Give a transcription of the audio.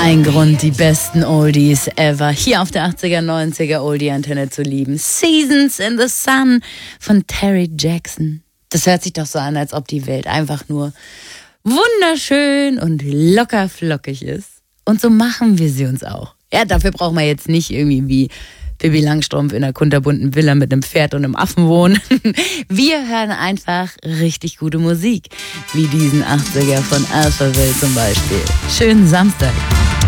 Ein Grund, die besten Oldies ever hier auf der 80er, 90er Oldie-Antenne zu lieben. Seasons in the Sun von Terry Jackson. Das hört sich doch so an, als ob die Welt einfach nur wunderschön und locker flockig ist. Und so machen wir sie uns auch. Ja, dafür brauchen wir jetzt nicht irgendwie wie Pippi Langstrumpf in einer kunterbunten Villa mit einem Pferd und einem Affen wohnen. Wir hören einfach richtig gute Musik, wie diesen 80er von Alphaville zum Beispiel. Schönen Samstag.